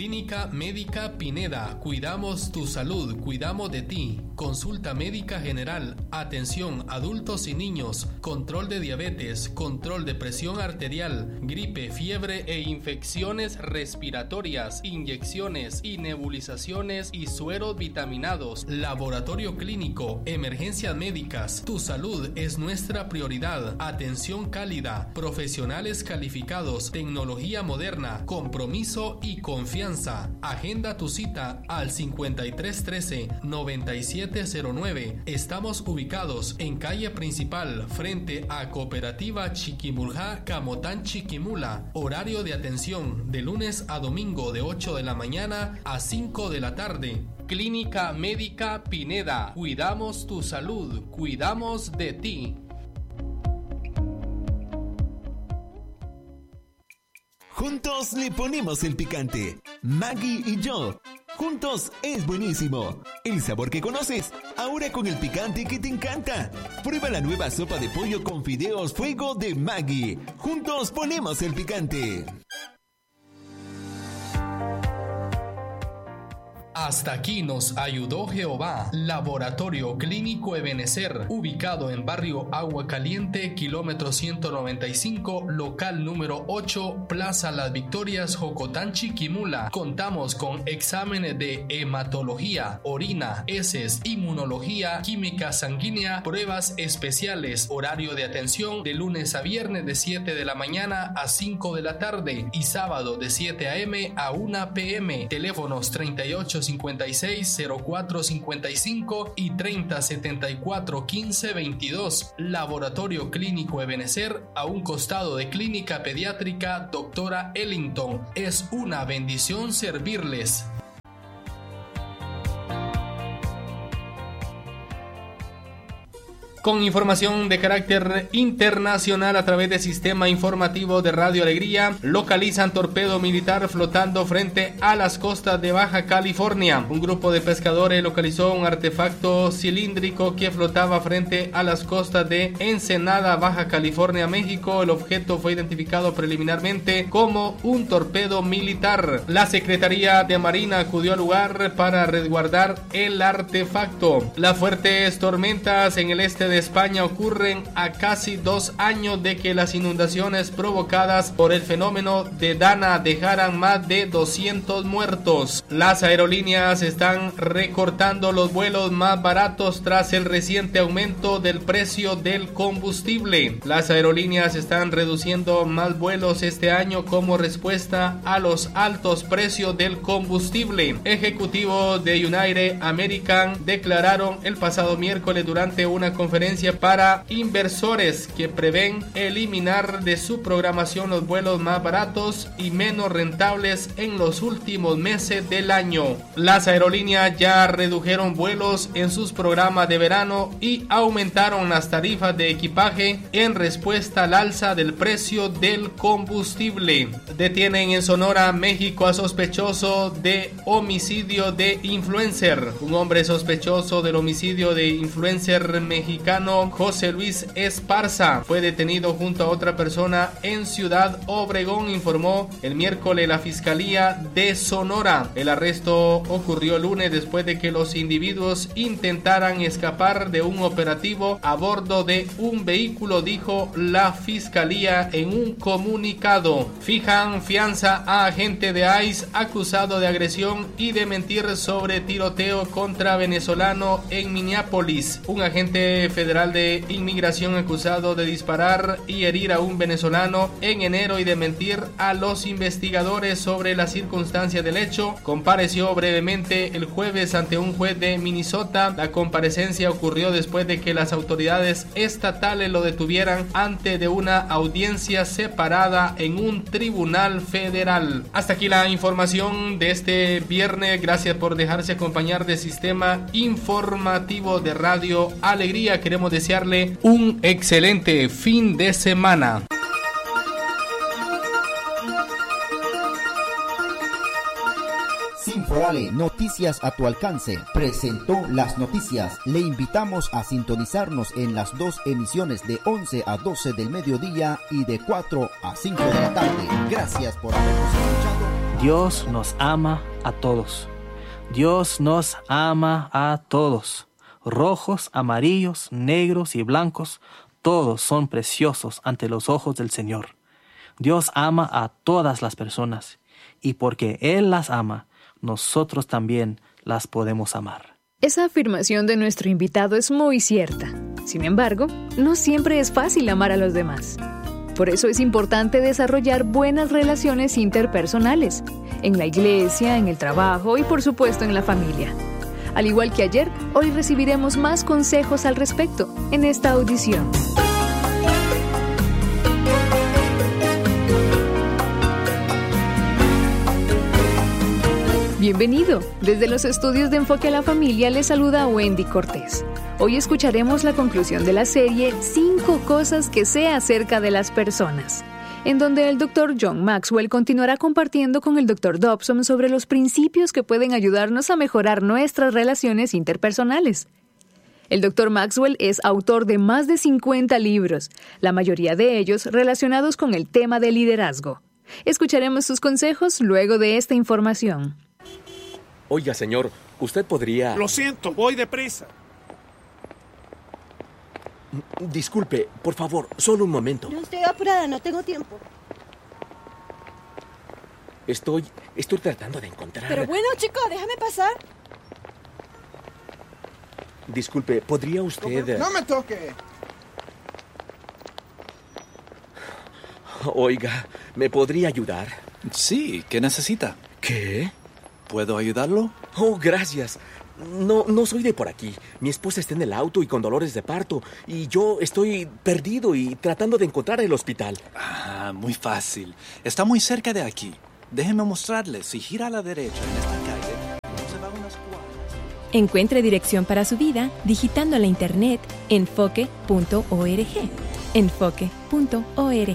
Clínica Médica Pineda, cuidamos tu salud, cuidamos de ti. Consulta médica general, atención adultos y niños, control de diabetes, control de presión arterial, gripe, fiebre e infecciones respiratorias, inyecciones y nebulizaciones y sueros vitaminados, laboratorio clínico, emergencias médicas. Tu salud es nuestra prioridad. Atención cálida, profesionales calificados, tecnología moderna, compromiso y confianza. Agenda tu cita al 5313-9709. Estamos ubicados en calle principal frente a Cooperativa Chiquimulja, Camotán, Chiquimula. Horario de atención de lunes a domingo de 8 de la mañana a 5 de la tarde. Clínica Médica Pineda. Cuidamos tu salud, cuidamos de ti. Juntos le ponemos el picante. Maggi y yo. Juntos es buenísimo. El sabor que conoces, ahora con el picante que te encanta. Prueba la nueva sopa de pollo con fideos fuego de Maggi. Juntos ponemos el picante. Hasta aquí nos ayudó Jehová. Laboratorio Clínico Ebenecer, ubicado en barrio Agua Caliente, kilómetro 195, local número 8, Plaza Las Victorias, Jocotán, Chiquimula. Contamos con exámenes de hematología, orina, heces, inmunología, química sanguínea, pruebas especiales. Horario de atención de lunes a viernes de 7 de la mañana a 5 de la tarde y sábado de 7 a.m. a 1 p.m. Teléfonos 3856-0455 y 3074-1522. Laboratorio Clínico Ebenecer, a un costado de Clínica Pediátrica Doctora Ellington. Es una bendición servirles. Con información de carácter internacional a través del sistema informativo de Radio Alegría, localizan torpedo militar flotando frente a las costas de Baja California. Un grupo de pescadores localizó un artefacto cilíndrico que flotaba frente a las costas de Ensenada, Baja California, México. El objeto fue identificado preliminarmente como un torpedo militar. La Secretaría de Marina acudió al lugar para resguardar el artefacto. Las fuertes tormentas en el este de España ocurren a casi 2 años de que las inundaciones provocadas por el fenómeno de Dana dejaran más de 200 muertos. Las aerolíneas están recortando los vuelos más baratos tras el reciente aumento del precio del combustible. Las aerolíneas están reduciendo más vuelos este año como respuesta a los altos precios del combustible. Ejecutivos de United American declararon el pasado miércoles durante una conferencia para inversores que prevén eliminar de su programación los vuelos más baratos y menos rentables en los últimos meses del año. Las aerolíneas ya redujeron vuelos en sus programas de verano y aumentaron las tarifas de equipaje en respuesta al alza del precio del combustible. Detienen en Sonora, México, a sospechoso de homicidio de influencer. Un hombre sospechoso del homicidio de influencer mexicano José Luis Esparza fue detenido junto a otra persona en Ciudad Obregón, informó el miércoles la Fiscalía de Sonora. El arresto ocurrió el lunes después de que los individuos intentaran escapar de un operativo a bordo de un vehículo, dijo la Fiscalía en un comunicado. Fijan fianza a agente de ICE acusado de agresión y de mentir sobre tiroteo contra venezolano en Minneapolis. Un agente federal de inmigración acusado de disparar y herir a un venezolano en enero y de mentir a los investigadores sobre las circunstancias del hecho compareció brevemente el jueves ante un juez de Minnesota. La comparecencia ocurrió después de que las autoridades estatales lo detuvieran antes de una audiencia separada en un tribunal federal. Hasta aquí la información de este viernes. Gracias por dejarse acompañar del sistema informativo de Radio Alegría. Queremos desearle un excelente fin de semana. Sinforale, noticias a tu alcance, presentó las noticias. Le invitamos a sintonizarnos en las 2 emisiones de 11 a 12 del mediodía y de 4 a 5 de la tarde. Gracias por habernos escuchado. Dios nos ama a todos. Dios nos ama a todos. Rojos, amarillos, negros y blancos, todos son preciosos ante los ojos del Señor. Dios ama a todas las personas, y porque Él las ama, nosotros también las podemos amar. Esa afirmación de nuestro invitado es muy cierta. Sin embargo, no siempre es fácil amar a los demás. Por eso es importante desarrollar buenas relaciones interpersonales, en la iglesia, en el trabajo y por supuesto en la familia. Al igual que ayer, hoy recibiremos más consejos al respecto en esta audición. Bienvenido. Desde los estudios de Enfoque a la Familia le saluda Wendy Cortés. Hoy escucharemos la conclusión de la serie 5 cosas que sé acerca de las personas, en donde el Dr. John Maxwell continuará compartiendo con el Dr. Dobson sobre los principios que pueden ayudarnos a mejorar nuestras relaciones interpersonales. El Dr. Maxwell es autor de más de 50 libros, la mayoría de ellos relacionados con el tema de liderazgo. Escucharemos sus consejos luego de esta información. Oiga, señor, ¿usted podría...? Lo siento, voy deprisa. Disculpe, por favor, solo un momento. No estoy apurada, no tengo tiempo. Estoy tratando de encontrar... Pero bueno, chico, déjame pasar. Disculpe, ¿podría usted...? ¡No me toque! Oiga, ¿me podría ayudar? Sí, ¿qué necesita? ¿Qué? ¿Puedo ayudarlo? Oh, gracias. No soy de por aquí. Mi esposa está en el auto y con dolores de parto. Y yo estoy perdido y tratando de encontrar el hospital. Ah, muy fácil. Está muy cerca de aquí. Déjeme mostrarle. Si gira a la derecha en esta calle, se va unas cuadras. Encuentre dirección para su vida digitando a la internet enfoque.org. Enfoque.org.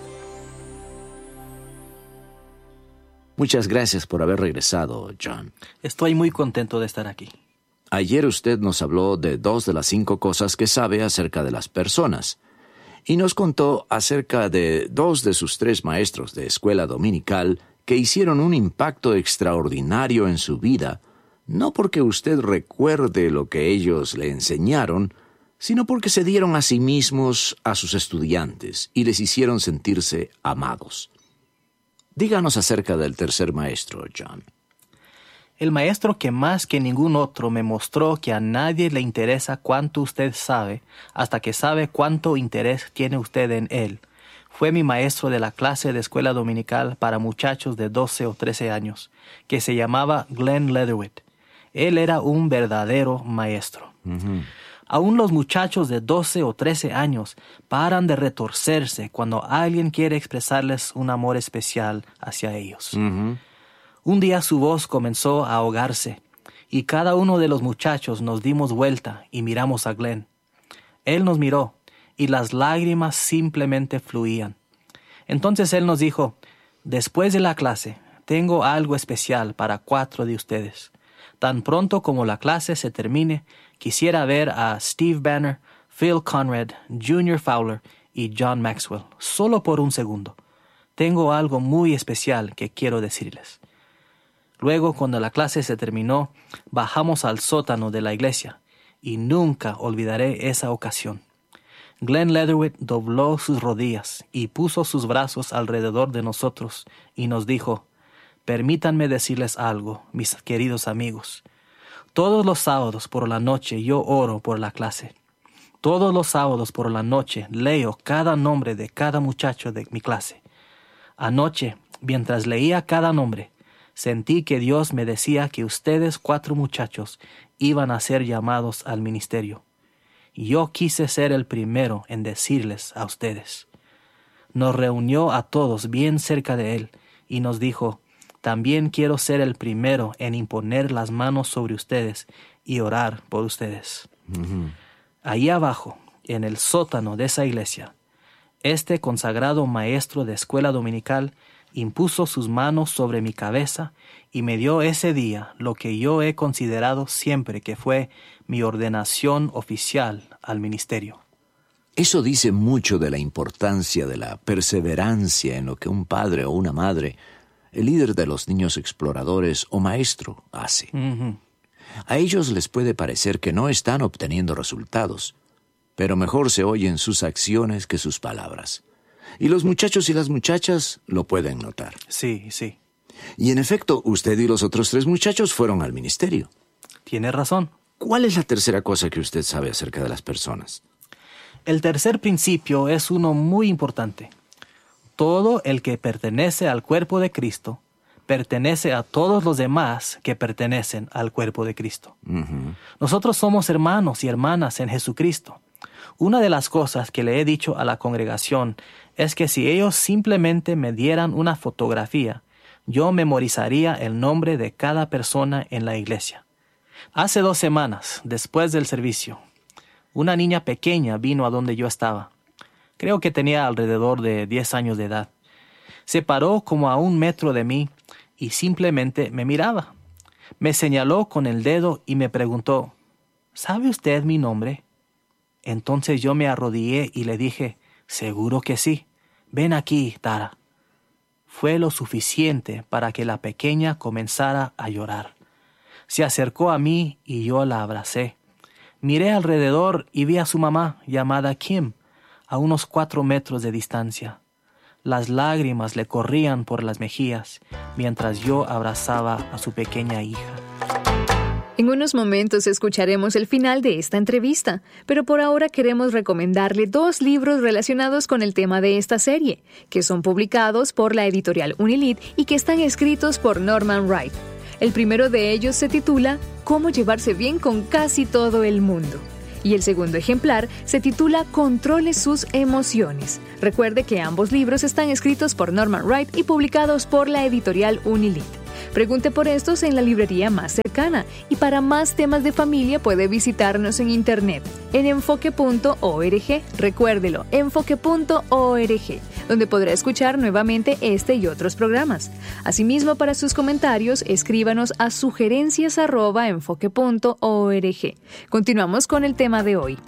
Muchas gracias por haber regresado, John. Estoy muy contento de estar aquí. Ayer usted nos habló de 2 de las 5 cosas que sabe acerca de las personas, y nos contó acerca de 2 de sus 3 maestros de escuela dominical que hicieron un impacto extraordinario en su vida, no porque usted recuerde lo que ellos le enseñaron, sino porque se dieron a sí mismos a sus estudiantes y les hicieron sentirse amados. Díganos acerca del tercer maestro, John. El maestro que más que ningún otro me mostró que a nadie le interesa cuánto usted sabe, hasta que sabe cuánto interés tiene usted en él, fue mi maestro de la clase de escuela dominical para muchachos de 12 o 13 años, que se llamaba Glenn Leatherwood. Él era un verdadero maestro. Aún los muchachos de 12 o 13 años paran de retorcerse cuando alguien quiere expresarles un amor especial hacia ellos. Un día su voz comenzó a ahogarse y cada uno de los muchachos nos dimos vuelta y miramos a Glenn. Él nos miró y las lágrimas simplemente fluían. Entonces él nos dijo: después de la clase, tengo algo especial para 4 de ustedes. Tan pronto como la clase se termine, quisiera ver a Steve Banner, Phil Conrad, Junior Fowler y John Maxwell, solo por un segundo. Tengo algo muy especial que quiero decirles. Luego, cuando la clase se terminó, bajamos al sótano de la iglesia, y nunca olvidaré esa ocasión. Glenn Leatherwood dobló sus rodillas y puso sus brazos alrededor de nosotros y nos dijo: permítanme decirles algo, mis queridos amigos. Todos los sábados por la noche yo oro por la clase. Todos los sábados por la noche leo cada nombre de cada muchacho de mi clase. Anoche, mientras leía cada nombre, sentí que Dios me decía que ustedes 4 muchachos iban a ser llamados al ministerio. Y yo quise ser el primero en decirles a ustedes. Nos reunió a todos bien cerca de él y nos dijo: también quiero ser el primero en imponer las manos sobre ustedes y orar por ustedes. Ahí abajo, en el sótano de esa iglesia, este consagrado maestro de escuela dominical impuso sus manos sobre mi cabeza y me dio ese día lo que yo he considerado siempre que fue mi ordenación oficial al ministerio. Eso dice mucho de la importancia de la perseverancia en lo que un padre o una madre el líder de los niños exploradores o maestro hace. A ellos les puede parecer que no están obteniendo resultados, pero mejor se oyen sus acciones que sus palabras. Y los muchachos y las muchachas lo pueden notar. Sí, sí. Y en efecto, usted y los otros 3 muchachos fueron al ministerio. Tiene razón. ¿Cuál es la tercera cosa que usted sabe acerca de las personas? El tercer principio es uno muy importante. Todo el que pertenece al cuerpo de Cristo pertenece a todos los demás que pertenecen al cuerpo de Cristo. Nosotros somos hermanos y hermanas en Jesucristo. Una de las cosas que le he dicho a la congregación es que si ellos simplemente me dieran una fotografía, yo memorizaría el nombre de cada persona en la iglesia. Hace 2 semanas, después del servicio, una niña pequeña vino a donde yo estaba. Creo que tenía alrededor de 10 años de edad. Se paró como a 1 metro de mí y simplemente me miraba. Me señaló con el dedo y me preguntó, ¿sabe usted mi nombre? Entonces yo me arrodillé y le dije, seguro que sí. Ven aquí, Tara. Fue lo suficiente para que la pequeña comenzara a llorar. Se acercó a mí y yo la abracé. Miré alrededor y vi a su mamá, llamada Kim, a unos 4 metros de distancia. Las lágrimas le corrían por las mejillas mientras yo abrazaba a su pequeña hija. En unos momentos escucharemos el final de esta entrevista, pero por ahora queremos recomendarle 2 libros relacionados con el tema de esta serie, que son publicados por la editorial Unilit y que están escritos por Norman Wright. El primero de ellos se titula Cómo llevarse bien con casi todo el mundo. Y el segundo ejemplar se titula Controle sus emociones. Recuerde que ambos libros están escritos por Norman Wright y publicados por la editorial Unilit. Pregunte por estos en la librería más cercana y para más temas de familia puede visitarnos en internet en enfoque.org. Recuérdelo, enfoque.org, donde podrá escuchar nuevamente este y otros programas. Asimismo, para sus comentarios, escríbanos a sugerencias@enfoque.org. Continuamos con el tema de hoy.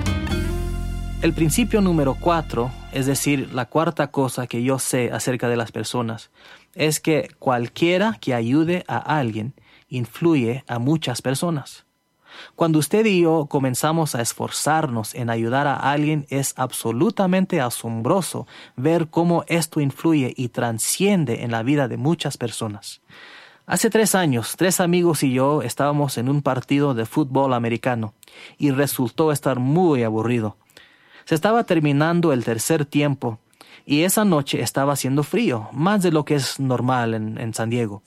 El principio número 4, es decir, la cuarta cosa que yo sé acerca de las personas, es que cualquiera que ayude a alguien influye a muchas personas. Cuando usted y yo comenzamos a esforzarnos en ayudar a alguien, es absolutamente asombroso ver cómo esto influye y trasciende en la vida de muchas personas. Hace 3 años, 3 amigos y yo estábamos en un partido de fútbol americano y resultó estar muy aburrido. Se estaba terminando el tercer tiempo y esa noche estaba haciendo frío, más de lo que es normal en San Diego.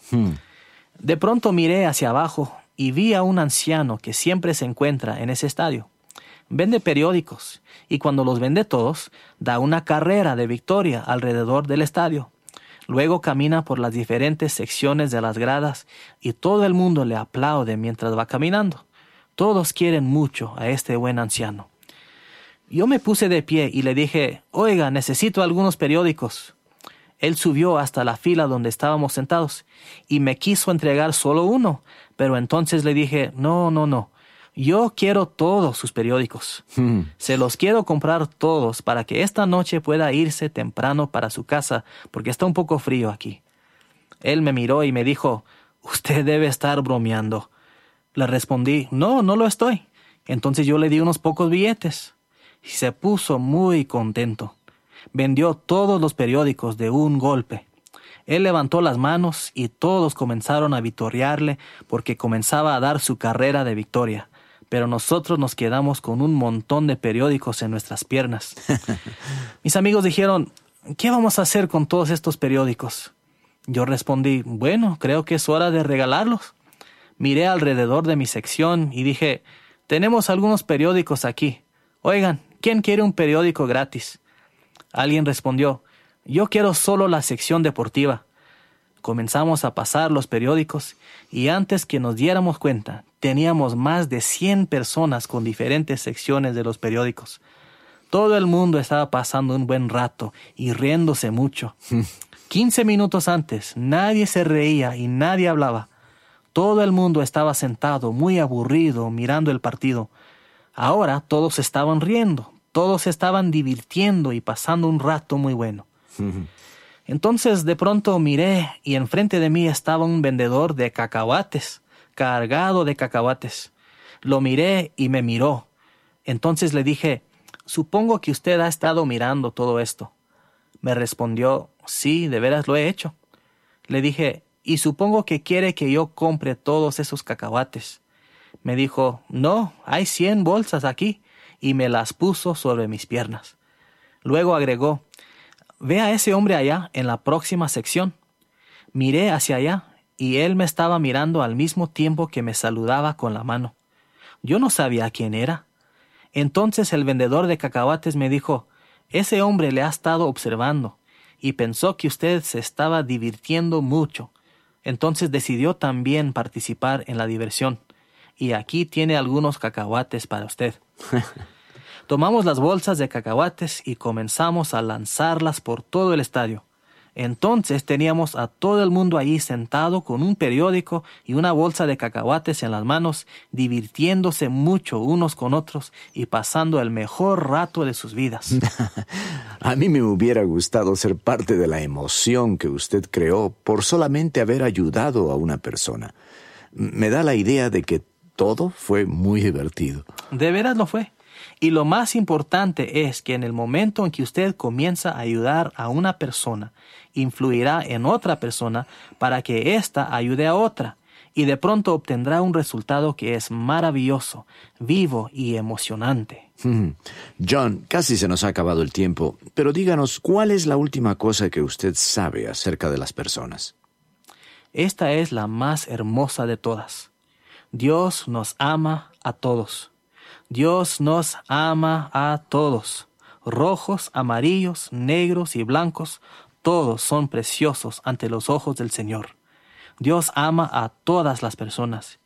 De pronto miré hacia abajo y vi a un anciano que siempre se encuentra en ese estadio. Vende periódicos y cuando los vende todos, da una carrera de victoria alrededor del estadio. Luego camina por las diferentes secciones de las gradas y todo el mundo le aplaude mientras va caminando. Todos quieren mucho a este buen anciano. Yo me puse de pie y le dije, oiga, necesito algunos periódicos. Él subió hasta la fila donde estábamos sentados y me quiso entregar solo uno, pero entonces le dije, no, yo quiero todos sus periódicos. Se los quiero comprar todos para que esta noche pueda irse temprano para su casa porque está un poco frío aquí. Él me miró y me dijo, usted debe estar bromeando. Le respondí, no lo estoy. Entonces yo le di unos pocos billetes. Y se puso muy contento. Vendió todos los periódicos de un golpe. Él levantó las manos y todos comenzaron a vitorearle porque comenzaba a dar su carrera de victoria. Pero nosotros nos quedamos con un montón de periódicos en nuestras piernas. Mis amigos dijeron, ¿qué vamos a hacer con todos estos periódicos? Yo respondí, bueno, creo que es hora de regalarlos. Miré alrededor de mi sección y dije, tenemos algunos periódicos aquí. Oigan, ¿quién quiere un periódico gratis? Alguien respondió, yo quiero solo la sección deportiva. Comenzamos a pasar los periódicos y antes que nos diéramos cuenta, teníamos más de 100 personas con diferentes secciones de los periódicos. Todo el mundo estaba pasando un buen rato y riéndose mucho. 15 minutos antes, nadie se reía y nadie hablaba. Todo el mundo estaba sentado, muy aburrido, mirando el partido. Ahora todos estaban riendo, todos estaban divirtiendo y pasando un rato muy bueno. Entonces de pronto miré y enfrente de mí estaba un vendedor de cacahuates, cargado de cacahuates. Lo miré y me miró. Entonces le dije, supongo que usted ha estado mirando todo esto. Me respondió, sí, de veras lo he hecho. Le dije, y supongo que quiere que yo compre todos esos cacahuates. Me dijo, no, hay 100 bolsas aquí, y me las puso sobre mis piernas. Luego agregó, ve a ese hombre allá en la próxima sección. Miré hacia allá, y él me estaba mirando al mismo tiempo que me saludaba con la mano. Yo no sabía quién era. Entonces el vendedor de cacahuates me dijo, ese hombre le ha estado observando, y pensó que usted se estaba divirtiendo mucho. Entonces decidió también participar en la diversión. Y aquí tiene algunos cacahuates para usted. Tomamos las bolsas de cacahuates y comenzamos a lanzarlas por todo el estadio. Entonces teníamos a todo el mundo allí sentado con un periódico y una bolsa de cacahuates en las manos, divirtiéndose mucho unos con otros y pasando el mejor rato de sus vidas. A mí me hubiera gustado ser parte de la emoción que usted creó por solamente haber ayudado a una persona. Me da la idea de que todo fue muy divertido. De veras lo fue. Y lo más importante es que en el momento en que usted comienza a ayudar a una persona, influirá en otra persona para que ésta ayude a otra, y de pronto obtendrá un resultado que es maravilloso, vivo y emocionante. John, casi se nos ha acabado el tiempo, pero díganos, ¿cuál es la última cosa que usted sabe acerca de las personas? Esta es la más hermosa de todas. Dios nos ama a todos. Dios nos ama a todos. Rojos, amarillos, negros y blancos, todos son preciosos ante los ojos del Señor. Dios ama a todas las personas